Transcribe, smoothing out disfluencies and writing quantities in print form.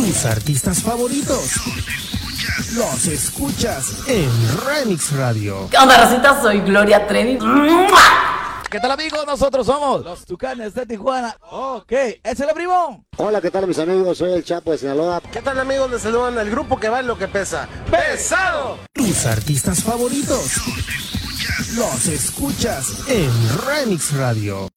Tus artistas favoritos los escuchas en Remix Radio. ¿Qué onda, racita? Soy Gloria Trevi. ¿Qué tal, amigos? Nosotros somos los Tucanes de Tijuana. Ok, ¡es el primo! Hola, ¿qué tal, mis amigos? Soy el Chapo de Sinaloa. ¿Qué tal, amigos? Les saludan el grupo que va en lo que pesa. ¡Pesado! Tus artistas favoritos los escuchas en Remix Radio.